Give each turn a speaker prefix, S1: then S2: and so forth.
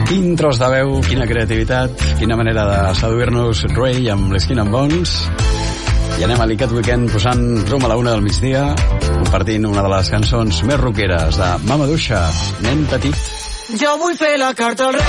S1: Quin tros de veu, quina creativitat, quina manera de seduir-nos Ray amb l'Skin and Bones. I anem a l'Icat Weekend posant rum a la 1 del migdia, compartint una de les cançons més rockeres de Mama Duixa, Nen Petit.
S2: Jo vull fer la carta al rei.